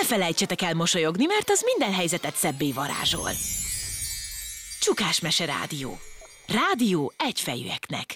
ne felejtsetek el mosolyogni, mert az minden helyzetet szebbé varázsol. Csukásmese Rádió. Rádió egyfejűeknek.